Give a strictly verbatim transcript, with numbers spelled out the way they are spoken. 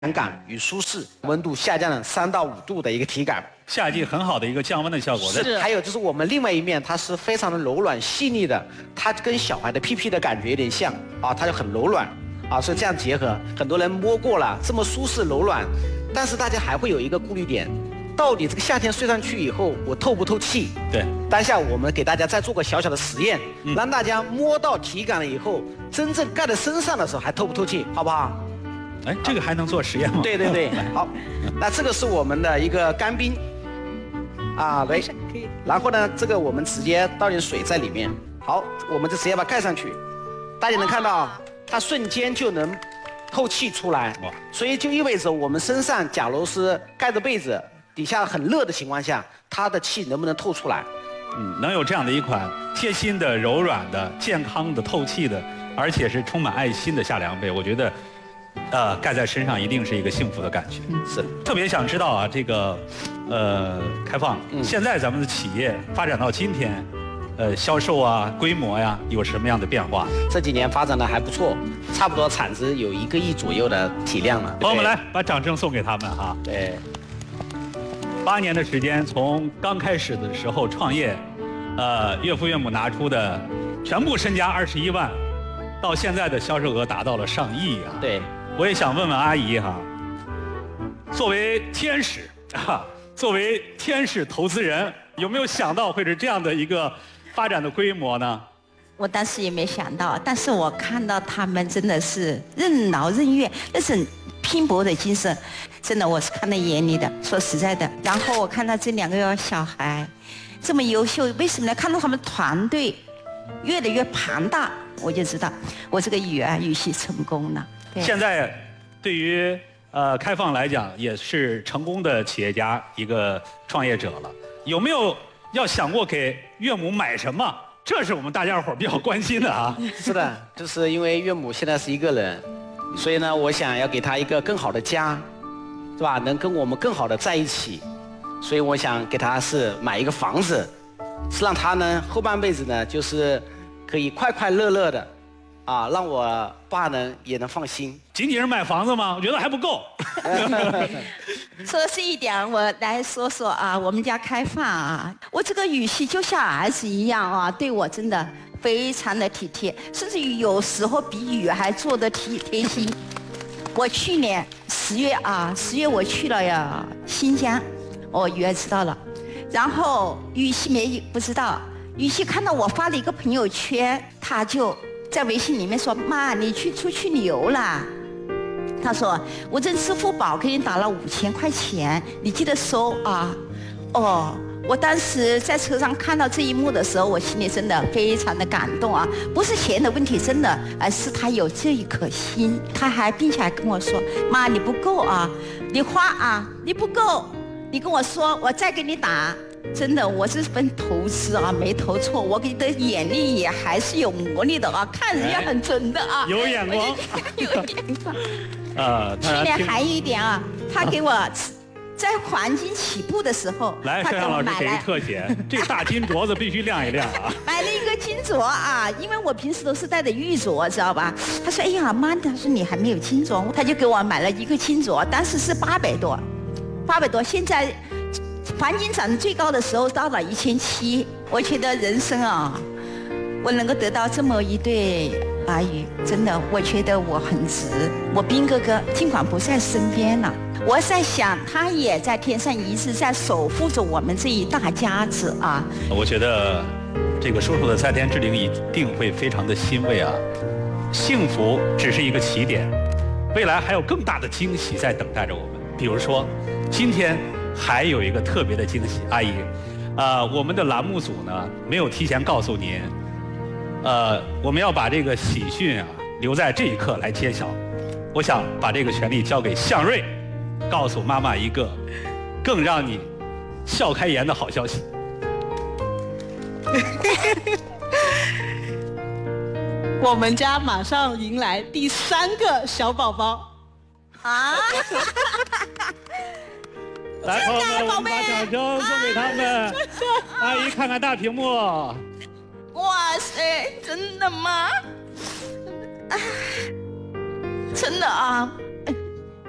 感与舒适，温度下降了三到五度的一个体感。 夏季很好的一个降温的效果。 是，还有就是我们另外一面，它是非常的柔软细腻的，它跟小孩的屁屁的感觉有点像啊，它就很柔软啊，所以这样结合，很多人摸过了，这么舒适柔软，但是大家还会有一个顾虑点。到底这个夏天睡上去以后，我透不透气？ 对， 当下我们给大家再做个小小的实验，嗯、让大家摸到体感了以后，真正盖在身上的时候还透不透气，好不好？ 哎，这个还能做实验吗？ 对对对，好，那这个是我们的一个干冰，啊，来，然后呢，这个我们直接倒点水在里面，好，我们就直接把它盖上去，大家能看到，它瞬间就能透气出来，所以就意味着我们身上假如是盖着被子。底下很热的情况下，它的气能不能透出来？ 嗯，能有这样的一款贴心的、柔软的、健康的、透气的，而且是充满爱心的夏凉被，我觉得，呃，盖在身上一定是一个幸福的感觉。 嗯，是。 特别想知道啊，这个，呃，开放，嗯、现在咱们的企业发展到今天，呃，销售啊、规模呀，有什么样的变化？ 这几年发展的还不错，差不多产值有一个亿左右的体量了。 朋友们来，把掌声送给他们哈。 对。 八年的时间，从刚开始的时候创业，呃，岳父岳母拿出的全部身家二十一万，到现在的销售额达到了上亿啊！ 对， 我也想问问阿姨哈，作为天使啊，作为天使投资人，有没有想到会是这样的一个发展的规模呢？ 我当时也没想到，但是我看到他们真的是任劳任怨，那是拼搏的精神，真的我是看在眼里的。说实在的，然后我看到这两个小孩这么优秀，为什么呢？看到他们团队越来越庞大，我就知道我这个雨啊雨系成功了。 现在对于呃开放来讲，也是成功的企业家一个创业者了。有没有要想过给岳母买什么？这是我们大家伙比较关心的啊。 是的，就是因为岳母现在是一个人，所以呢，我想要给她一个更好的家，是吧？能跟我们更好的在一起，所以我想给她是买一个房子，是让她呢后半辈子呢就是可以快快乐乐的，啊，让我爸呢也能放心。 仅仅是买房子吗？我觉得还不够。 说是一点，我来说说啊，我们家开放啊，我这个语气就像儿子一样啊，对我真的非常的体贴，甚至于有时候比雨还做得贴贴心。我去年十月啊，十月我去了呀新疆，哦，雨儿知道了，然后雨熙没不知道，雨熙看到我发了一个朋友圈，他就在微信里面说：“妈，你去出去旅游啦。”他说：“我这支付宝给你打了五千块钱，你记得收啊。”哦，我当时在车上看到这一幕的时候，我心里真的非常的感动啊！不是钱的问题，真的，而是他有这一颗心。他还并且还跟我说：“妈，你不够啊，你花啊，你不够，你跟我说，我再给你打。”真的，我这份投资啊没投错，我给的眼力也还是有魔力的啊，看人家很准的啊， 有眼光， 有眼光。 呃， 去年还有一点啊，他给我在黄金起步的时候， 来，摄像老师给个特写，这个大金镯子必须亮一亮啊！ 买了一个金镯啊，因为我平时都是戴的玉镯，知道吧？他说：“哎呀妈，他说你还没有金镯。”他就给我买了一个金镯，当时是八百多，八百多，现在黄金涨最高的时候到了一千七。我觉得人生啊，我能够得到这么一对儿女，真的，我觉得我很值。我兵哥哥尽管不在身边了，我在想他也在天上一直在守护着我们这一大家子啊。 我觉得这个叔叔的在天之灵一定会非常的欣慰啊。幸福只是一个起点，未来还有更大的惊喜在等待着我们。比如说，今天还有一个特别的惊喜，阿姨，呃，我们的栏目组呢没有提前告诉您。呃，我们要把这个喜讯啊留在这一刻来揭晓。我想把这个权利交给向瑞，告诉妈妈一个更让你笑开颜的好消息。 我们家马上迎来第三个小宝宝啊！ 来，朋友们，我们把掌声送给他们。阿姨，看看大屏幕。 哇塞，真的吗？真的啊！